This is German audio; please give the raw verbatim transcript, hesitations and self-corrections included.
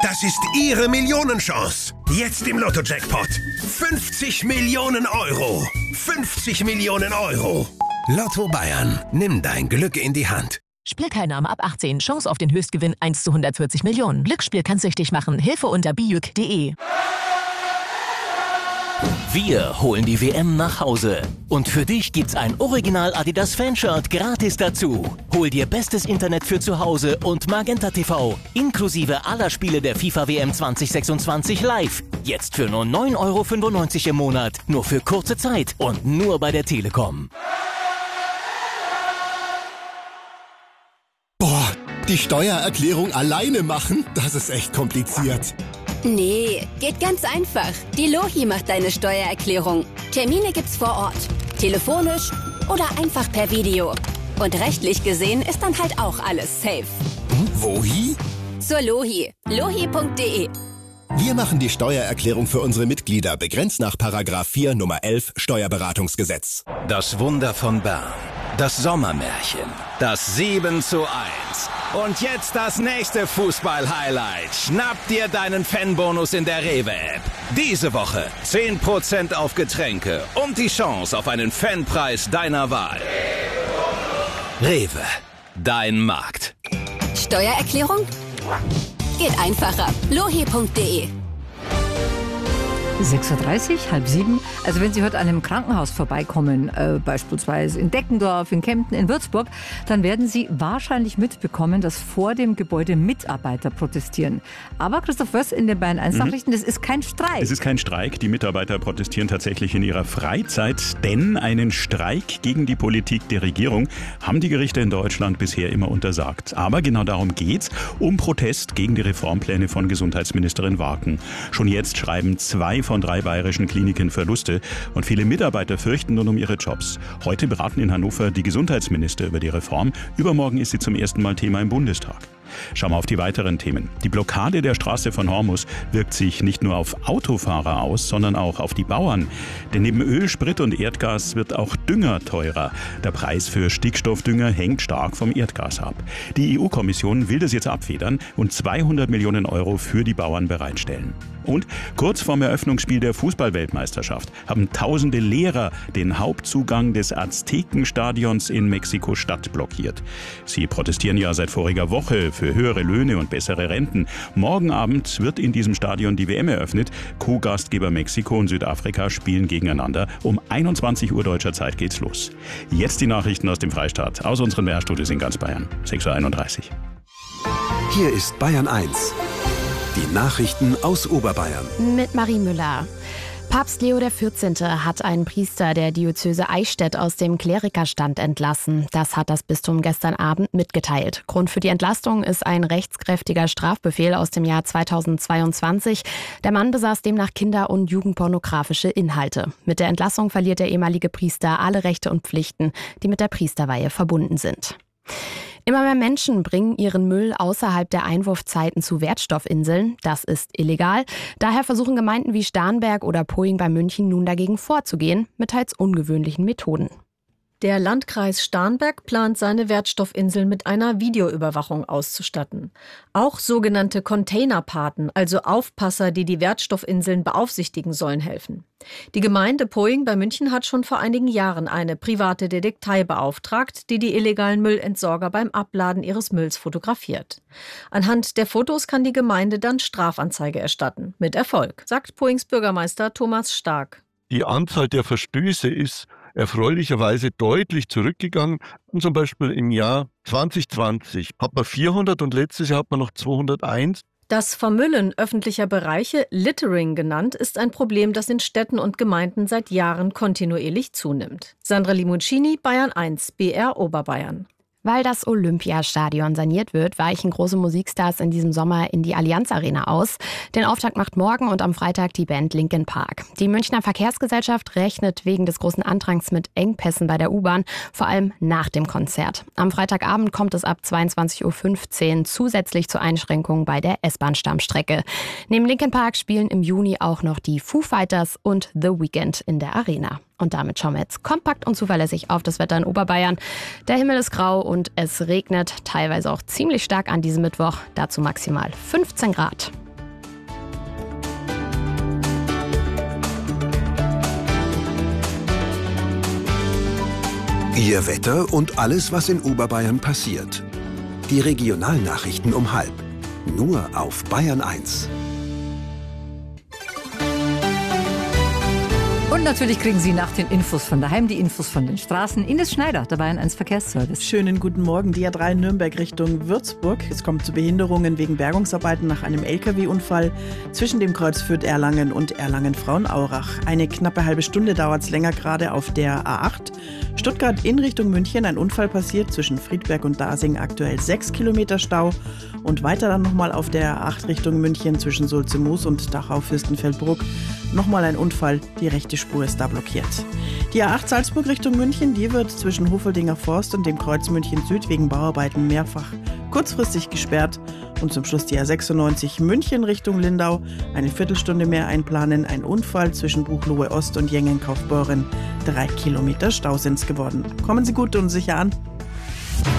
Das ist Ihre Millionenchance. Jetzt im Lotto-Jackpot. fünfzig Millionen Euro. fünfzig Millionen Euro. Lotto Bayern. Nimm dein Glück in die Hand. Spielteilnahme ab achtzehn. Chance auf den Höchstgewinn eins zu hundertvierzig Millionen. Glücksspiel kann süchtig machen. Hilfe unter bijuk punkt de. Wir holen die W M nach Hause. Und für dich gibt's ein Original Adidas Fanshirt gratis dazu. Hol dir bestes Internet für zu Hause und Magenta T V. Inklusive aller Spiele der FIFA W M zwanzig sechsundzwanzig live. Jetzt für nur neun Euro fünfundneunzig im Monat. Nur für kurze Zeit und nur bei der Telekom. Boah, die Steuererklärung alleine machen? Das ist echt kompliziert. Nee, geht ganz einfach. Die Lohi macht deine Steuererklärung. Termine gibt's vor Ort, telefonisch oder einfach per Video. Und rechtlich gesehen ist dann halt auch alles safe. Hm, wohi? Zur Lohi. lohi punkt de. Wir machen die Steuererklärung für unsere Mitglieder, begrenzt nach Paragraph vier Nummer elf Steuerberatungsgesetz. Das Wunder von Bern. Das Sommermärchen. Das sieben zu eins. Und jetzt das nächste Fußball-Highlight. Schnapp dir deinen Fanbonus in der Rewe-App. Diese Woche zehn Prozent auf Getränke und die Chance auf einen Fanpreis deiner Wahl. Rewe, dein Markt. Steuererklärung? Geht einfacher. lohi punkt de. sechs Uhr dreißig, halb sieben. Also wenn Sie heute an einem Krankenhaus vorbeikommen, äh, beispielsweise in Deckendorf, in Kempten, in Würzburg, dann werden Sie wahrscheinlich mitbekommen, dass vor dem Gebäude Mitarbeiter protestieren. Aber Christoph Wöss in den Bayern eins Nachrichten, das ist kein Streik. Es ist kein Streik. Die Mitarbeiter protestieren tatsächlich in ihrer Freizeit, denn einen Streik gegen die Politik der Regierung haben die Gerichte in Deutschland bisher immer untersagt. Aber genau darum geht's, um Protest gegen die Reformpläne von Gesundheitsministerin Warken. Schon jetzt schreiben zwei von drei bayerischen Kliniken Verluste und viele Mitarbeiter fürchten nun um ihre Jobs. Heute beraten in Hannover die Gesundheitsminister über die Reform. Übermorgen ist sie zum ersten Mal Thema im Bundestag. Schauen wir auf die weiteren Themen. Die Blockade der Straße von Hormus wirkt sich nicht nur auf Autofahrer aus, sondern auch auf die Bauern. Denn neben Öl, Sprit und Erdgas wird auch Dünger teurer. Der Preis für Stickstoffdünger hängt stark vom Erdgas ab. Die E U-Kommission will das jetzt abfedern und zweihundert Millionen Euro für die Bauern bereitstellen. Und kurz vorm Eröffnungsspiel der Fußball-Weltmeisterschaft haben tausende Lehrer den Hauptzugang des Aztekenstadions in Mexiko-Stadt blockiert. Sie protestieren ja seit voriger Woche für höhere Löhne und bessere Renten. Morgen Abend wird in diesem Stadion die W M eröffnet. Co-Gastgeber Mexiko und Südafrika spielen gegeneinander. Um einundzwanzig Uhr deutscher Zeit geht's los. Jetzt die Nachrichten aus dem Freistaat, aus unseren Mehrstudios in ganz Bayern. sechs Uhr einunddreißig. Hier ist Bayern eins. Die Nachrichten aus Oberbayern. Mit Marie Müller. Papst Leo der vierzehnte hat einen Priester der Diözese Eichstätt aus dem Klerikerstand entlassen. Das hat das Bistum gestern Abend mitgeteilt. Grund für die Entlastung ist ein rechtskräftiger Strafbefehl aus dem Jahr zweitausendzweiundzwanzig. Der Mann besaß demnach kinder- und jugendpornografische Inhalte. Mit der Entlassung verliert der ehemalige Priester alle Rechte und Pflichten, die mit der Priesterweihe verbunden sind. Immer mehr Menschen bringen ihren Müll außerhalb der Einwurfzeiten zu Wertstoffinseln. Das ist illegal. Daher versuchen Gemeinden wie Starnberg oder Poing bei München nun dagegen vorzugehen, mit teils ungewöhnlichen Methoden. Der Landkreis Starnberg plant, seine Wertstoffinseln mit einer Videoüberwachung auszustatten. Auch sogenannte Containerpaten, also Aufpasser, die die Wertstoffinseln beaufsichtigen, sollen helfen. Die Gemeinde Poing bei München hat schon vor einigen Jahren eine private Detektei beauftragt, die die illegalen Müllentsorger beim Abladen ihres Mülls fotografiert. Anhand der Fotos kann die Gemeinde dann Strafanzeige erstatten. Mit Erfolg, sagt Poings Bürgermeister Thomas Stark. Die Anzahl der Verstöße ist erfreulicherweise deutlich zurückgegangen. Und zum Beispiel im Jahr zwanzig zwanzig hat man vierhundert und letztes Jahr hat man noch zweihunderteins. Das Vermüllen öffentlicher Bereiche, Littering genannt, ist ein Problem, das in Städten und Gemeinden seit Jahren kontinuierlich zunimmt. Sandra Limoncini, Bayern eins, B R Oberbayern. Weil das Olympiastadion saniert wird, weichen große Musikstars in diesem Sommer in die Allianz Arena aus. Den Auftakt macht morgen und am Freitag die Band Linkin Park. Die Münchner Verkehrsgesellschaft rechnet wegen des großen Andrangs mit Engpässen bei der U-Bahn, vor allem nach dem Konzert. Am Freitagabend kommt es ab zweiundzwanzig Uhr fünfzehn zusätzlich zu Einschränkungen bei der S-Bahn-Stammstrecke. Neben Linkin Park spielen im Juni auch noch die Foo Fighters und The Weeknd in der Arena. Und damit schauen wir jetzt kompakt und zuverlässig auf das Wetter in Oberbayern. Der Himmel ist grau und es regnet teilweise auch ziemlich stark an diesem Mittwoch. Dazu maximal fünfzehn Grad. Ihr Wetter und alles, was in Oberbayern passiert. Die Regionalnachrichten um halb. Nur auf Bayern eins. Und natürlich kriegen Sie nach den Infos von daheim die Infos von den Straßen. Ines Schneider, der Bayern eins Verkehrsservice. Schönen guten Morgen. Die A drei Nürnberg Richtung Würzburg. Es kommt zu Behinderungen wegen Bergungsarbeiten nach einem L K W-Unfall zwischen dem Kreuz Fürth-Erlangen und Erlangen-Frauenaurach. Eine knappe halbe Stunde dauert es länger gerade auf der A acht. Stuttgart in Richtung München. Ein Unfall passiert zwischen Friedberg und Dasing. Aktuell sechs Kilometer Stau. Und weiter dann nochmal auf der A acht Richtung München zwischen Sulze-Moos und Dachau-Fürstenfeldbruck. Nochmal ein Unfall. Die rechte Spur ist da blockiert. Die A acht Salzburg Richtung München, die wird zwischen Hofeldinger Forst und dem Kreuz München Süd wegen Bauarbeiten mehrfach kurzfristig gesperrt. Und zum Schluss die A sechsundneunzig München Richtung Lindau. Eine Viertelstunde mehr einplanen. Ein Unfall zwischen Buchloe Ost und Jengen-Kaufbeuren. Drei Kilometer Stau sind's geworden. Kommen Sie gut und sicher an.